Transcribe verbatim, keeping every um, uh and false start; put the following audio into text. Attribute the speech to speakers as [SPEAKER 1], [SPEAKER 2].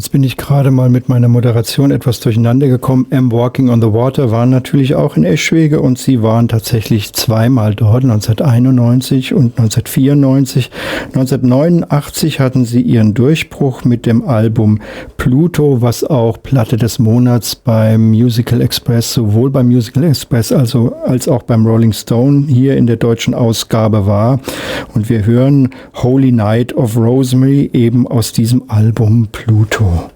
[SPEAKER 1] Jetzt bin ich gerade mal mit meiner Moderation etwas durcheinander gekommen. Am Walking on the Water waren natürlich auch in Eschwege und sie waren tatsächlich zweimal dort, neunzehnhunderteinundneunzig und neunzehnhundertvierundneunzig. neunzehnhundertneunundachtzig hatten sie ihren Durchbruch mit dem Album Pluto, was auch Platte des Monats beim Musical Express, sowohl beim Musical Express also als auch beim Rolling Stone hier in der deutschen Ausgabe war. Und wir hören Holy Night of Rosemary eben aus diesem Album Pluto.